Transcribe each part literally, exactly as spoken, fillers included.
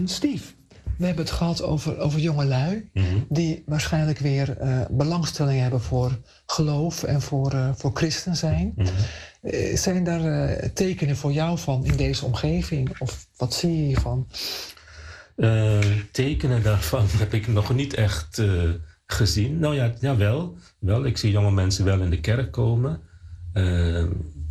Steve, we hebben het gehad over, over jongelui... Mm-hmm. die waarschijnlijk weer uh, belangstelling hebben voor geloof... en voor, uh, voor christen zijn. Mm-hmm. Uh, zijn daar uh, tekenen voor jou van in deze omgeving? Of wat zie je hiervan? Uh, tekenen daarvan heb ik nog niet echt uh, gezien. Nou ja, jawel. Wel, ik zie jonge mensen wel in de kerk komen... Uh,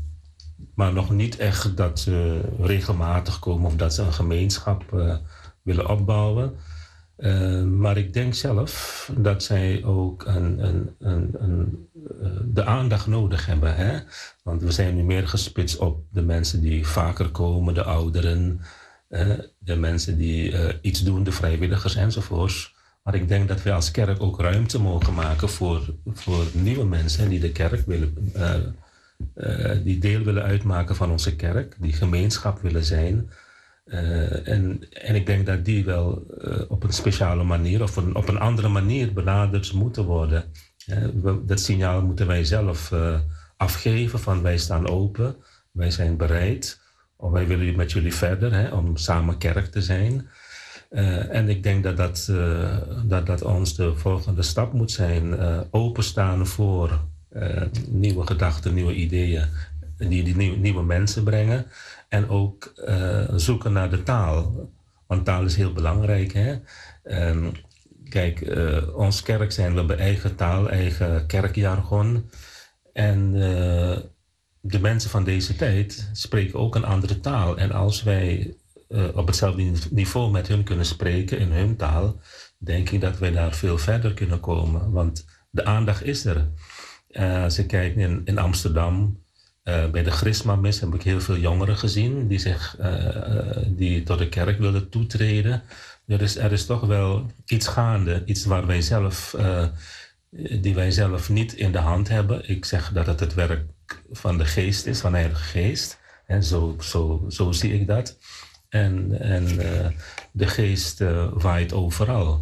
maar nog niet echt dat ze regelmatig komen... of dat ze een gemeenschap uh, willen opbouwen. Uh, maar ik denk zelf dat zij ook een, een, een, een, uh, de aandacht nodig hebben. Hè? Want we zijn nu meer gespitst op de mensen die vaker komen... de ouderen, uh, de mensen die uh, iets doen, de vrijwilligers enzovoorts. Maar ik denk dat we als kerk ook ruimte mogen maken... voor, voor nieuwe mensen die de kerk willen... Uh, Uh, die deel willen uitmaken van onze kerk, die gemeenschap willen zijn. Uh, en, en ik denk dat die wel uh, op een speciale manier of een, op een andere manier benaderd moeten worden. Uh, we, dat signaal moeten wij zelf uh, afgeven van wij staan open, wij zijn bereid, of wij willen met jullie verder hè, om samen kerk te zijn. Uh, en ik denk dat dat, uh, dat dat ons de volgende stap moet zijn, uh, openstaan voor... Uh, nieuwe gedachten, nieuwe ideeën die, die nieuwe, nieuwe mensen brengen. En ook uh, zoeken naar de taal. Want taal is heel belangrijk. Hè? Um, kijk, uh, ons kerk zijn we hebben eigen taal, eigen kerkjargon. En uh, de mensen van deze tijd spreken ook een andere taal. En als wij uh, op hetzelfde niveau met hun kunnen spreken in hun taal... denk ik dat wij daar veel verder kunnen komen. Want de aandacht is er. Uh, als ik kijk in, in Amsterdam, uh, bij de Christmamis heb ik heel veel jongeren gezien die, zich, uh, die tot de kerk wilden toetreden. Er is, er is toch wel iets gaande, iets waar wij zelf, uh, die wij zelf niet in de hand hebben. Ik zeg dat het het werk van de geest is, van de Heilige Geest. En zo, zo, zo zie ik dat. En, en uh, de geest uh, waait overal.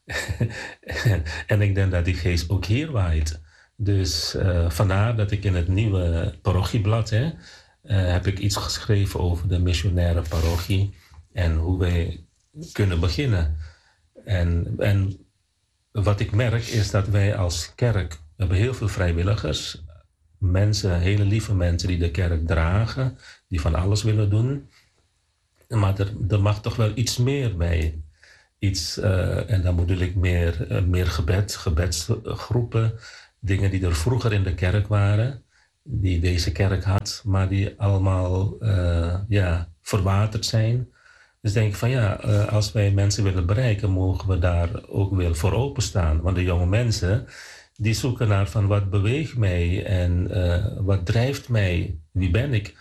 En ik denk dat die geest ook hier waait. Dus uh, vandaar dat ik in het nieuwe parochieblad hè, uh, heb ik iets geschreven over de missionaire parochie en hoe wij kunnen beginnen. En, en wat ik merk is dat wij als kerk, we hebben heel veel vrijwilligers, mensen, hele lieve mensen die de kerk dragen, die van alles willen doen. Maar er, er mag toch wel iets meer bij. Iets, uh, en dan bedoel ik meer, uh, meer gebed, gebedsgroepen. Dingen die er vroeger in de kerk waren, die deze kerk had, maar die allemaal uh, ja, verwaterd zijn. Dus denk ik van ja, uh, als wij mensen willen bereiken, mogen we daar ook weer voor openstaan. Want de jonge mensen, die zoeken naar van wat beweegt mij en uh, wat drijft mij, wie ben ik?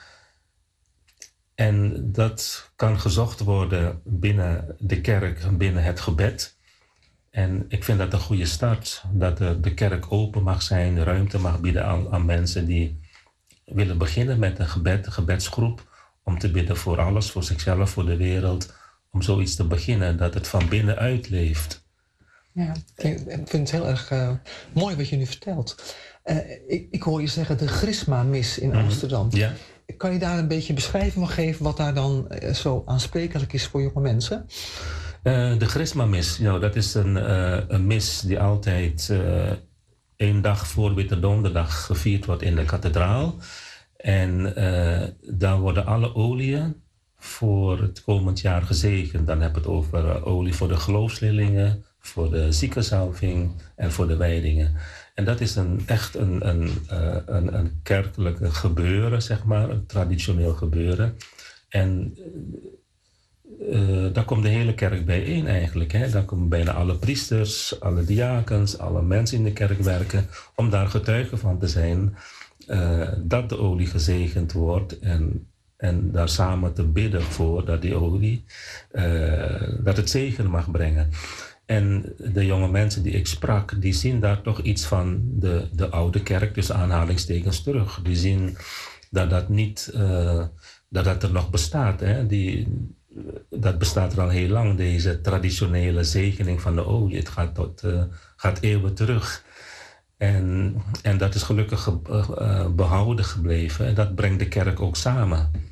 En dat kan gezocht worden binnen de kerk, binnen het gebed. En ik vind dat een goede start, dat de, de kerk open mag zijn, ruimte mag bieden aan, aan mensen die willen beginnen met een gebed, een gebedsgroep, om te bidden voor alles, voor zichzelf, voor de wereld, om zoiets te beginnen, dat het van binnenuit leeft. Ja, ik vind het heel erg uh, mooi wat je nu vertelt. Uh, ik, ik hoor je zeggen de Christmamis in mm-hmm. Amsterdam. Ja. Kan je daar een beetje beschrijving van geven wat daar dan uh, zo aansprekelijk is voor jonge mensen? Uh, de Christmamis, nou, dat is een, uh, een mis die altijd uh, één dag voor Witte Donderdag gevierd wordt in de kathedraal. En uh, daar worden alle oliën voor het komend jaar gezegend. Dan heb ik het over uh, olie voor de geloofsleerlingen, voor de ziekenzalving en voor de wijdingen. En dat is een, echt een, een, uh, een, een kerkelijke gebeuren, zeg maar, een traditioneel gebeuren. En uh, daar komt de hele kerk bijeen eigenlijk. Hè? Daar komen bijna alle priesters, alle diakens, alle mensen in de kerk werken, om daar getuige van te zijn uh, dat de olie gezegend wordt en, en daar samen te bidden voor dat die olie, uh, dat het zegen mag brengen. En de jonge mensen die ik sprak, die zien daar toch iets van de, de oude kerk, dus aanhalingstekens, terug. Die zien dat dat niet, uh, dat dat er nog bestaat. Hè? Die, dat bestaat er al heel lang, deze traditionele zegening van de olie. Het gaat, tot, uh, gaat eeuwen terug. En, en dat is gelukkig ge, uh, behouden gebleven. En dat brengt de kerk ook samen.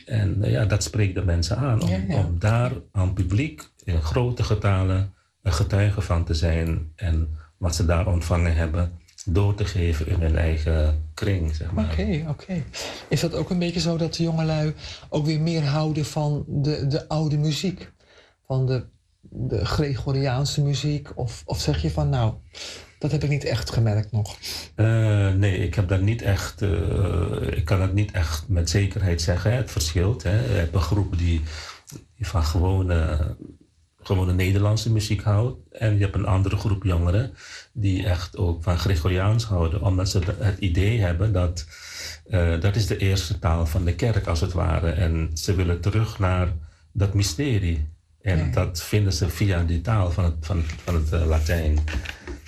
En uh, ja, dat spreekt de mensen aan. Om, ja, ja. om daar aan publiek in grote getalen een getuige van te zijn. En wat ze daar ontvangen hebben door te geven in hun eigen kring, zeg maar. Oké, okay, oké. Okay. Is dat ook een beetje zo dat de jongelui ook weer meer houden van de, de oude muziek? Van de, de Gregoriaanse muziek? Of, of zeg je van, nou, dat heb ik niet echt gemerkt nog? Uh, nee, ik heb dat niet echt... Uh, ik kan het niet echt met zekerheid zeggen. Hè. Het verschilt. Hè. Je hebt een groep die van gewone... gewone Nederlandse muziek houdt. En je hebt een andere groep jongeren die echt ook van Gregoriaans houden. Omdat ze het idee hebben dat uh, dat is de eerste taal van de kerk als het ware. En ze willen terug naar dat mysterie. En ja. dat vinden ze via die taal van het, van, van het uh, Latijn.